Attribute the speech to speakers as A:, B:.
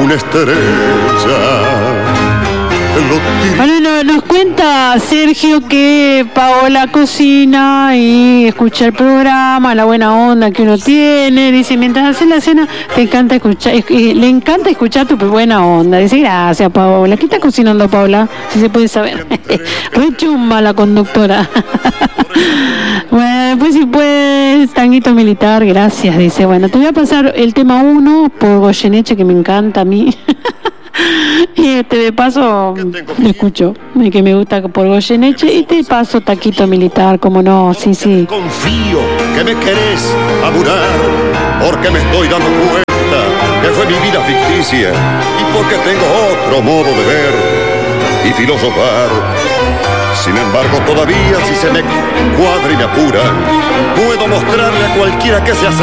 A: una estrella.
B: Bueno, nos cuenta Sergio que Paola cocina y escucha el programa, la buena onda que uno tiene. Dice, mientras hace la cena, le encanta escuchar tu buena onda. Dice, gracias, Paola. ¿Qué está cocinando, Paola? Si se puede saber. Rechumba la conductora. Bueno, pues si puedes, Tanguito Militar, gracias. Dice, bueno, te voy a pasar el tema 1 por Goyeneche, que me encanta a mí. Y de paso lo escucho, que me gusta por Goyeneche, y te paso Taquito Militar, como no, sí.
A: Confío que me querés apurar, porque me estoy dando cuenta que fue mi vida ficticia, y porque tengo otro modo de ver y filosofar. Sin embargo, todavía si se me cuadra y me apura, puedo mostrarle a cualquiera que se acerque